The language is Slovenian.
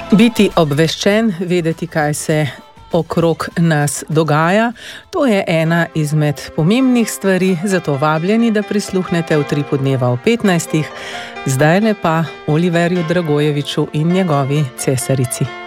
Biti obveščen, vedeti, kaj se okrog nas dogaja, to je ena izmed pomembnih stvari, zato vabljeni, da prisluhnete v Utripu dneva ob 15. Zdajle pa Oliverju Dragojeviču in njegovi cesarici.